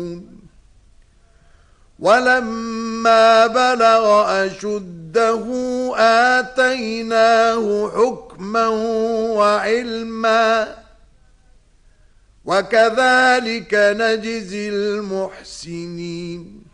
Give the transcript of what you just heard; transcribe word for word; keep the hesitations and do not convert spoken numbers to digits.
ولما بلغ أشده آتيناه حكما وعلما وكذلك نجزي المحسنين